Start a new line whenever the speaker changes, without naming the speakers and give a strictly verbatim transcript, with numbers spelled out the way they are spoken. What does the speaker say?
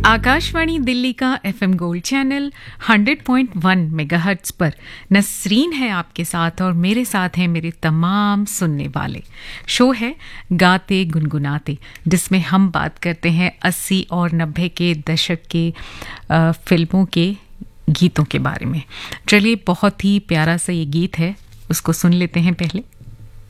आकाशवाणी दिल्ली का FM gold channel hundred point one megahertz पर नसरीन है आपके साथ और मेरे साथ हैं मेरे तमाम सुनने वाले। शो है गाते गुनगुनाते, जिसमें हम बात करते हैं अस्सी और नब्बे के दशक के आ, फिल्मों के गीतों के बारे में। चलिए, बहुत ही प्यारा सा ये गीत है, उसको सुन लेते हैं पहले।